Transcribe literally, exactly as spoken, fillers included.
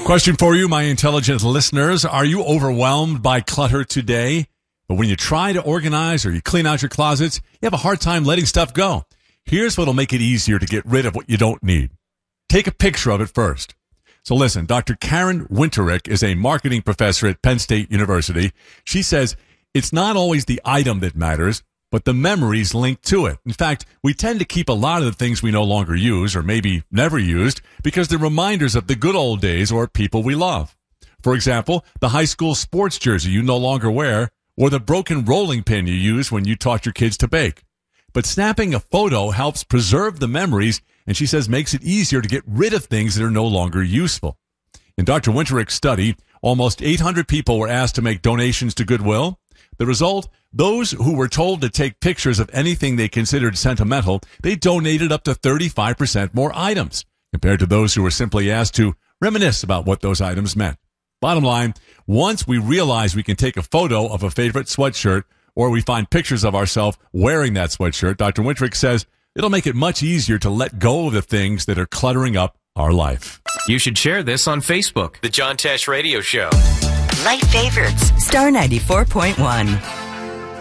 Question for you, my intelligent listeners. Are you overwhelmed by clutter today? But when you try to organize or you clean out your closets, you have a hard time letting stuff go. Here's what'll make it easier to get rid of what you don't need. Take a picture of it first. So listen, Doctor Karen Winterick is a marketing professor at Penn State University. She says it's not always the item that matters, but the memories linked to it. In fact, we tend to keep a lot of the things we no longer use or maybe never used because they're reminders of the good old days or people we love. For example, the high school sports jersey you no longer wear or the broken rolling pin you used when you taught your kids to bake. But snapping a photo helps preserve the memories, and she says makes it easier to get rid of things that are no longer useful. In Doctor Winterick's study, almost eight hundred people were asked to make donations to Goodwill. The result, those who were told to take pictures of anything they considered sentimental, they donated up to thirty-five percent more items compared to those who were simply asked to reminisce about what those items meant. Bottom line, once we realize we can take a photo of a favorite sweatshirt or we find pictures of ourselves wearing that sweatshirt, Doctor Winterick says it'll make it much easier to let go of the things that are cluttering up our life. You should share this on Facebook. The John Tesh Radio Show. Light favorites. Star ninety-four point one.